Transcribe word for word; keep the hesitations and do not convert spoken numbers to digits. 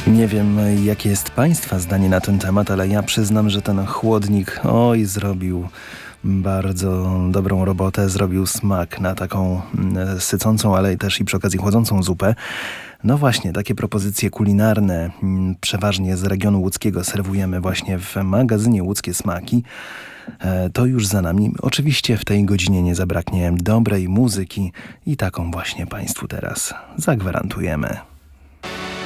Nie wiem, jakie jest Państwa zdanie na ten temat, ale ja przyznam, że ten chłodnik, oj, zrobił bardzo dobrą robotę, zrobił smak na taką mm, sycącą, ale też i przy okazji chłodzącą zupę. No właśnie, takie propozycje kulinarne, mm, przeważnie z regionu łódzkiego, serwujemy właśnie w magazynie Łódzkie Smaki. E, to już za nami. Oczywiście w tej godzinie nie zabraknie dobrej muzyki i taką właśnie Państwu teraz zagwarantujemy.